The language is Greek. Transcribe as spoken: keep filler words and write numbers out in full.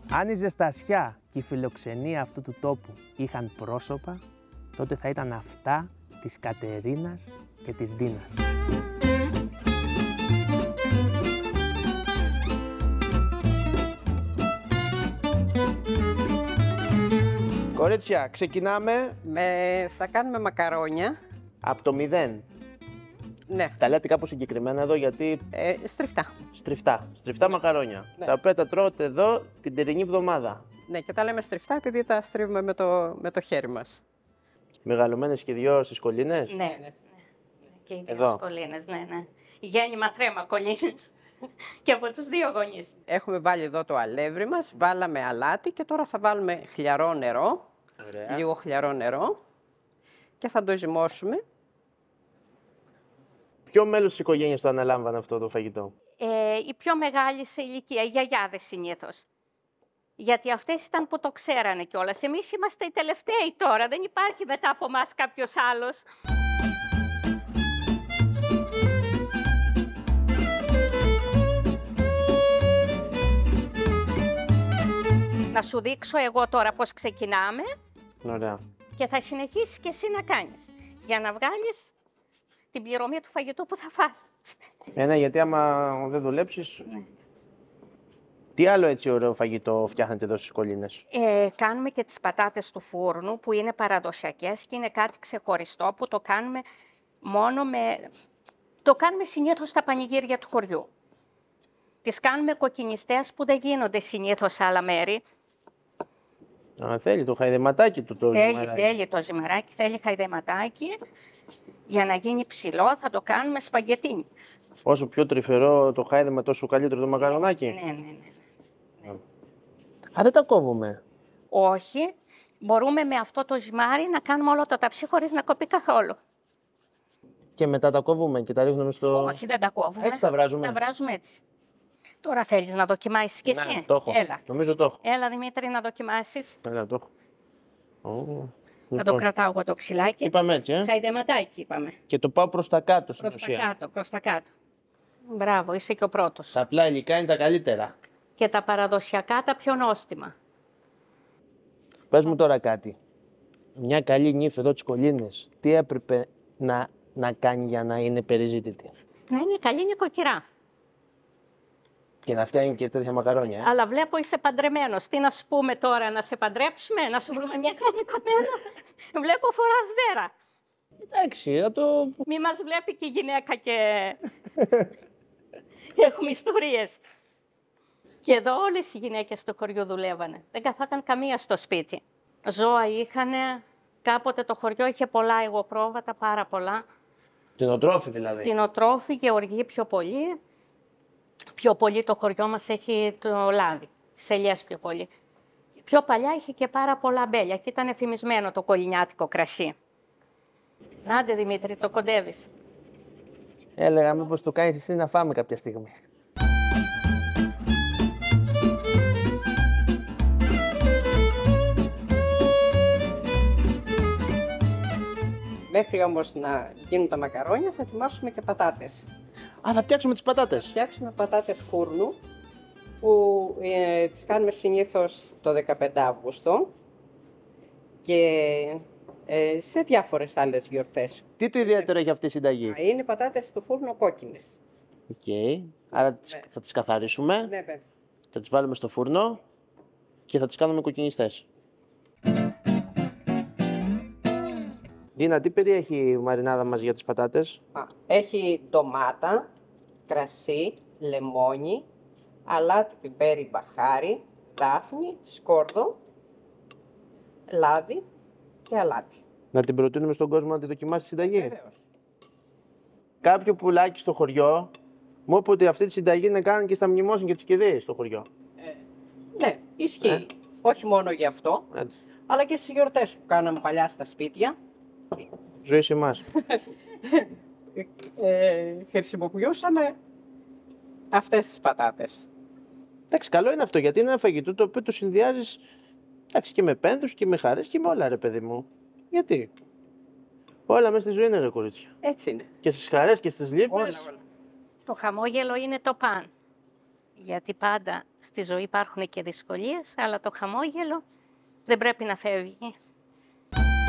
Αν η ζεστασιά και η φιλοξενία αυτού του τόπου είχαν πρόσωπα, τότε θα ήταν αυτά της Κατερίνας και της Ντίνας. Κορίτσια, ξεκινάμε. Με... Θα κάνουμε μακαρόνια. Από το μηδέν. Ναι. Τα λέτε κάπου συγκεκριμένα εδώ, γιατί... Ε, στριφτά. Στριφτά. Στριφτά Ναι. μακαρόνια. Ναι. Τα οποία τα τρώτε εδώ την τερινή εβδομάδα. Ναι, και τα λέμε στριφτά επειδή τα στρίβουμε με το, με το χέρι μας. Μεγαλωμένες και δυο στις κολλήνες. Ναι, ναι. Και οι δύο Εδώ. κολλήνες, ναι, ναι. Γέννημα θρέμα κολλήνες. Και από τους δύο γονείς. Έχουμε βάλει εδώ το αλεύρι μας, βάλαμε αλάτι και τώρα θα βάλουμε χλιαρό νερό, Ωραία. λίγο χλιαρό νερό και θα το ζυμώσουμε. Ποιο μέλος της οικογένειας το αναλάμβανε αυτό το φαγητό? Ε, οι πιο μεγάλοι σε ηλικία, οι γιαγιάδες συνήθως. Γιατί αυτές ήταν που το ξέρανε κιόλας. Εμείς είμαστε οι τελευταίοι τώρα, δεν υπάρχει μετά από εμάς κάποιος άλλος. Να σου δείξω εγώ τώρα πώς ξεκινάμε Ωραία. και θα συνεχίσεις και εσύ να κάνεις. Για να βγάλεις την πληρωμή του φαγητού που θα φας. Ε, ναι, γιατί άμα δεν δουλέψεις... Ναι. Τι άλλο έτσι ωραίο φαγητό φτιάχνετε εδώ στις κολλήνες? Ε, κάνουμε και τις πατάτες του φούρνου που είναι παραδοσιακές και είναι κάτι ξεχωριστό που το κάνουμε μόνο με... Το κάνουμε συνήθως στα πανηγύρια του χωριού. Τις κάνουμε κοκκινιστές που δεν γίνονται συνήθως σε άλλα μέρη. Α, θέλει το χαϊδεματάκι του το Θέλει, ζυμαράκι. θέλει το ζυμαράκι, θέλει χαϊδεματάκι. Για να γίνει ψηλό θα το κάνουμε σπαγγετίνι. Όσο πιο τρυφερό το χάιδεμα, τόσο καλύτερο το μακαρονάκι. Ναι, ναι, ναι. Α, δεν τα κόβουμε. Όχι, μπορούμε με αυτό το ζυμάρι να κάνουμε όλο το ταψί χωρίς να κοπεί καθόλου. Και μετά τα κόβουμε και τα ρίχνουμε στο... Όχι, δεν τα κόβουμε. Έτσι τα βράζουμε. Τα βράζουμε έτσι. Τώρα θέλεις να δοκιμάσεις κι εσύ. Ναι, το έχω. Έλα. Νομίζω το έχω. Έλα, Δημήτρη, να δοκιμάσεις. Έλα, το έχω. Ω, Θα λοιπόν. το κρατάω εγώ το ξυλάκι. Είπαμε έτσι, ε. Χαϊδεματάκι είπαμε. Και το πάω προς τα κάτω στην Προς τα ουσία. κάτω, προς τα κάτω. Μπράβο, είσαι και ο πρώτος. Τα απλά υλικά είναι τα καλύτερα. Και τα παραδοσιακά τα πιο νόστιμα. Πες μου τώρα κάτι. Μια καλή νύφη εδώ τις κολλήνες, τι έπρεπε να, να κάνει για να είναι περιζήτητη? Να είναι καλή νοικοκυρά. Και να φτιάχνει και τέτοια μακαρόνια, ε. Αλλά βλέπω είσαι παντρεμένος. Τι να σου πούμε τώρα, να σε παντρέψουμε, να σου βρούμε μια καλή κοπέλα. Βλέπω φοράς βέρα. Εντάξει, θα το... Μη μας βλέπει και η γυναίκα και έχουμε ιστορίες. Και εδώ όλες οι γυναίκες στο χωριό δουλεύανε. Δεν καθόταν καμία στο σπίτι. Ζώα είχανε, κάποτε το χωριό είχε πολλά εγωπρόβατα, πάρα πολλά. Κτηνοτρόφοι δηλαδή. Κτηνοτρόφοι, γεωργοί πιο πολύ. Πιο πολύ το χωριό μας έχει το λάδι, τις ελιές πιο πολύ. Πιο παλιά είχε και πάρα πολλά μπέλια και ήταν εφημισμένο το κολληνιάτικο κρασί. Άντε Δημήτρη, το κοντεύεις. Έλεγα μήπως το κάνεις εσύ να φάμε κάποια στιγμή. Μέχρι όμως να γίνουν τα μακαρόνια θα ετοιμάσουμε και πατάτες. Α, θα φτιάξουμε τις πατάτες. Φτιάξουμε πατάτες φούρνου που ε, τις κάνουμε συνήθως το δεκαπέντε Αυγούστου και ε, σε διάφορες άλλες γιορτές. Τι το ιδιαίτερο έχει αυτή η συνταγή? Είναι πατάτες του φούρνου κόκκινες. Οκ. Άρα τις- Ναι. θα τις καθαρίσουμε, Ναι, βέβαια. θα τις βάλουμε στο φούρνο και θα τις κάνουμε κοκκινιστές. Δίνα, τι περιέχει η μαρινάδα μας για τις πατάτες? Α, έχει ντομάτα, κρασί, λεμόνι, αλάτι, πιπέρι, μπαχάρι, δάφνη, σκόρδο, λάδι και αλάτι. Να την προτείνουμε στον κόσμο να τη δοκιμάσει τη συνταγή. Βεβαίως. Κάποιο πουλάκι στο χωριό μου είπε ότι αυτή τη συνταγή είναι κάνουν και στα μνημόσυνα και τις κηδείες στο χωριό. Ναι, ισχύει. Ε. Όχι μόνο γι' αυτό, Έτσι. αλλά και στις γιορτές που κάναμε παλιά στα σπίτια. Ζωή σε εμάς. Ε, χρησιμοποιούσαμε αυτές τις πατάτες. Εντάξει, καλό είναι αυτό γιατί είναι ένα φαγητό το οποίο το συνδυάζει και με πένθους και με χαρές και με όλα, ρε παιδί μου. Γιατί? Όλα μέσα στη ζωή είναι, ρε κορίτσια. Έτσι είναι. Και στις χαρές και στις λύπες. Όλα, όλα. Το χαμόγελο είναι το παν. γιατί πάντα στη ζωή υπάρχουν και δυσκολίες, αλλά το χαμόγελο δεν πρέπει να φεύγει.